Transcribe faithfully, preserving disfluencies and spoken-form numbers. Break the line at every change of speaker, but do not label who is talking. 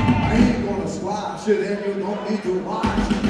I ain't gonna squash it and you don't need to watch.